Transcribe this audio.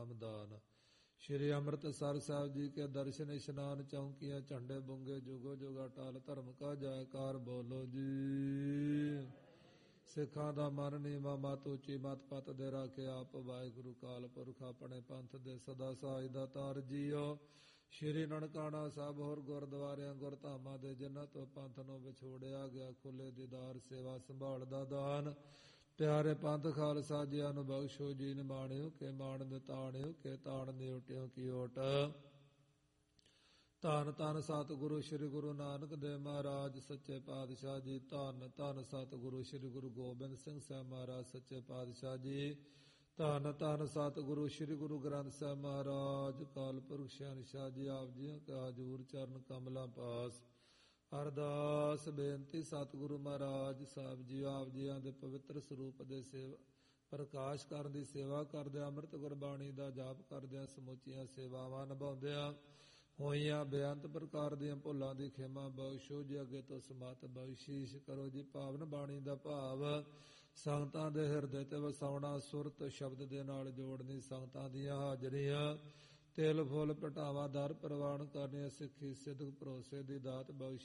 ਨਾਮਦਾਨ। ਸ਼੍ਰੀ ਅੰਮ੍ਰਿਤਸਰ ਸਾਹਿਬ ਜੀ ਕੇ ਦਰਸ਼ਨ ਇਸ਼ਨਾਨ ਚੌਂਕੀਆਂ ਝੰਡੇ ਬੁੰਗੇ ਜੁਗੋ ਜੁਗ ਅਟਲ ਧਰਮ ਕਾ ਜੈਕਾਰ ਬੋਲੋ ਜੀ। ਸਿੱਖਾਂ ਦਾ ਮਨ ਨੀਵਾ ਮਤ ਉੱਚੀ ਮਤ ਪਤ ਦੇ ਰਾਖੇ ਆਪ ਵਾਹਿਗੁਰੂ ਕਾਲ ਪੁਰਖ ਆਪਣੇ ਪੰਥ ਦੇ ਸਦਾ ਸਹਾਇ ਦਾ ਤਾਰ ਜੀਓ। ਸ਼੍ਰੀ ਨਨਕਾਣਾ ਸਾਹਿਬ ਹੋਰ ਗੁਰਦੁਆਰਿਆਂ ਗੁਰਧਾਮਾਂ ਦੇ ਜਿਨ੍ਹਾਂ ਤੋਂ ਪੰਥ ਨੂੰ ਵਿਛੋੜਿਆ ਗਿਆ ਖੁੱਲੇ ਦੀਦਾਰ ਸੇਵਾ ਸੰਭਾਲ ਦਾ ਦਾਨ। ਪਿਆਰੇ ਪੰਥ ਖਾਲਸਾ ਜੀਆਂ ਨੂੰ ਬਖਸ਼ੋ ਜੀ ਨਿਮਾਣਿਓ ਕੇ ਮਾਣ ਨਿਤਾਣਿਓ ਕੇ ਤਾਣ ਨਿਉਟਿਓ ਕੀ ਓਟ। ਧੰਨ ਧੰਨ ਸਤਿਗੁਰੂ ਸ੍ਰੀ ਗੁਰੂ ਨਾਨਕ ਦੇਵ ਮਹਾਰਾਜ ਸੱਚੇ ਪਾਤਸ਼ਾਹ ਜੀ। ਧੰਨ ਧੰਨ ਸਤਿਗੁਰੂ ਸ੍ਰੀ ਗੁਰੂ ਗੋਬਿੰਦ ਸਿੰਘ ਸਾਹਿਬ ਮਹਾਰਾਜ ਸੱਚੇ ਪਾਤਸ਼ਾਹ ਜੀ। ਧੰਨ ਧੰਨ ਸਤਿਗੁਰੂ ਸ੍ਰੀ ਗੁਰੂ ਗ੍ਰੰਥ ਸਾਹਿਬ ਮਹਾਰਾਜ ਕਾਲ ਪੁਰਖ ਸ਼ਹਿਨਸ਼ਾਹ ਜੀ। ਆਪ ਜੀਆਂ ਕਾ ਹਜ਼ੂਰ ਚਰਨ ਕਮਲਾਂ ਪਾਸ ਅਰਦਾਸ ਬੇਨਤੀ। ਸਤਿਗੁਰੂ ਮਹਾਰਾਜ ਸਾਹਿਬ ਜੀ ਆਪ ਜੀਆਂ ਦੇ ਪਵਿੱਤਰ ਸਰੂਪ ਦੇ ਪ੍ਰਕਾਸ਼ ਕਰਨ ਦੀ ਸੇਵਾ ਕਰਦਿਆਂ ਅੰਮ੍ਰਿਤ ਗੁਰਬਾਣੀ ਦਾ ਜਾਪ ਕਰਦਿਆਂ ਸਮੁੱਚੀਆਂ ਸੇਵਾਵਾਂ ਨਿਭਾਉਂਦਿਆਂ ਹੋਈਆਂ ਬੇਅੰਤ ਪ੍ਰਕਾਰ ਦੀਆਂ ਭੁੱਲਾਂ ਦੀ ਖਿਮਾ ਬਖਸ਼ੋ ਜੀ। ਅੱਗੇ ਤੋਂ ਸਮਤ ਬਖਸ਼ੀਸ਼ ਕਰੋ ਜੀ। ਪਾਵਨ ਬਾਣੀ ਦਾ ਭਾਵ ਸੰਗਤਾਂ ਦੇ ਹਿਰਦੇ ਤੇ ਵਸਾਉਣਾ, ਸੁਰਤ ਸ਼ਬਦ ਦੇ ਨਾਲ ਜੋੜਨੀ, ਸੰਗਤਾਂ ਦੀਆਂ ਹਾਜ਼ਰੀਆਂ ਤਿਲ ਫੁੱਲ ਭਟਾਵਾ ਦਰ ਪ੍ਰਵਾਨ ਕਰਨੀਆਂ, ਸਿੱਖੀ ਸਿੱਧਕ ਭਰੋਸੇ ਦੀ ਦਾਤ ਬਖਸ਼ੀ